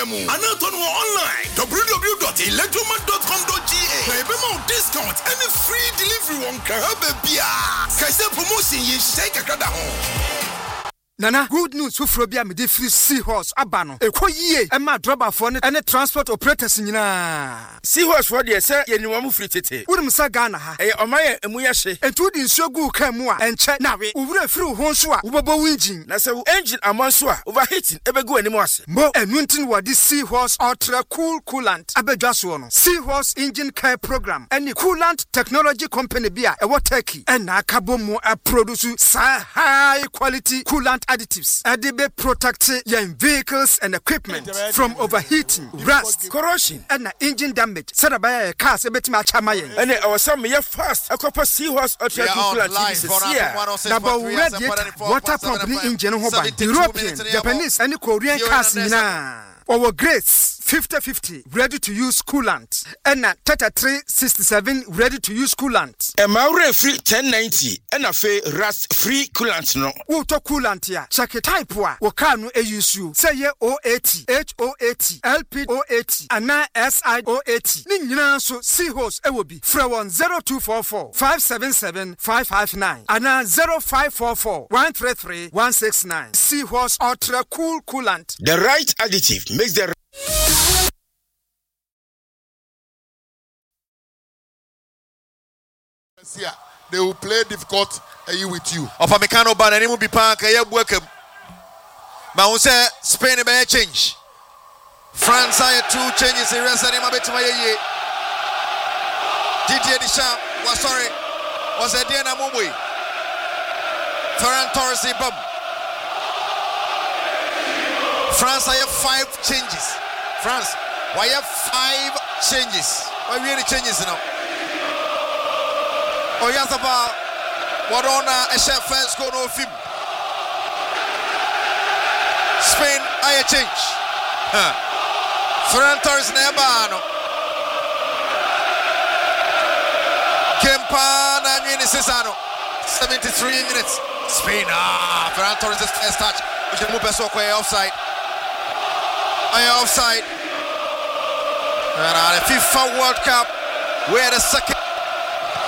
mu. Anaton online www.electromat.com.ga. Pay discount and free delivery on Karabebia. Kaise promotion ye shake akada ho. Nana, good news for Frobia me free Seahorse Abano. Ekoye, Emma Draba for it and the transport operators in Seahorse for the sir, you free tete. Udum Sagana, Omaya and Muyashe, and two din so good Kamua and check now. We will through Honsua, Ubo engine. Nasa engine Amansua, overheating, ever go anymore. Mo and Winton were this Seahorse Ultra Cool Coolant, Abejasuano, Seahorse Engine Care Program, and the Coolant Technology Company Bia, a Wateki, and Nakabomo a produce high quality coolant additives. Adibe protect your vehicles and equipment from overheating, rust, corrosion, and engine damage. Sadabaya cars a bit much amaye. And our son may fast a copper Seahorse Ultra Coolant. Now, red water pumping engine, European, Japanese, and Korean cars now. Our Grace 50-50 ready to use coolant and 3367 ready to use coolant. A Maure free 1090 and a fe rust free coolant no. Water coolant ya check it type wa wakanu e use you say ye O80 HO80 LP080 and SI080 ni nyina so Seahorse e will be from 0244 577 559 and 0544 133 169. Seahorse Ultra Cool Coolant. The right additive makes the they will play difficult with you. Of a mechano ban and it will be park a welcome. Mausa Spain by a change. France I had 2 changes in rest and him a bit to my year. Didier Deschamps was sorry. Was a Diana Mumui. Ferran Torres Bum. France I have 5 changes. France, why have 5 changes? Why really changes now? Oyazaba, what on a chef first go no film. Spain, I change. Ferran Torres Nebano. Kempana Nini Cesano. 73 minutes. Spain, Ferran Torres is first touch. Which is Mupeso offside. Offside. And the FIFA World Cup, where the second